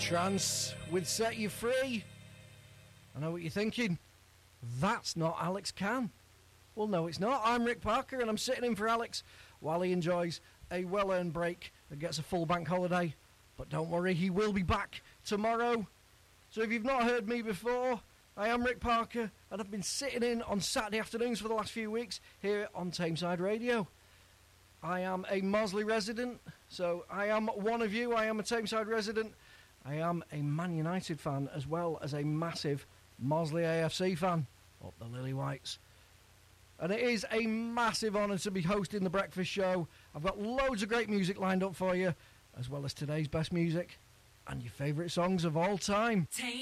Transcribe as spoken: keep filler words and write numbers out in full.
Trance with Set You Free. I know what you're thinking. That's not Alex Can. Well, no, it's not. I'm Rick Parker, and I'm sitting in for Alex while he enjoys a well-earned break and gets a full bank holiday. But don't worry, he will be back tomorrow. So if you've not heard me before, I am Rick Parker, and I've been sitting in on Saturday afternoons for the last few weeks here on Tameside Radio. I am a Mosley resident, so I am one of you. I am a Tameside resident. I am a Man United fan as well as a massive Mosley A F C fan. Up the Lily Whites. And it is a massive honour to be hosting the breakfast show. I've got loads of great music lined up for you, as well as today's best music and your favourite songs of all time.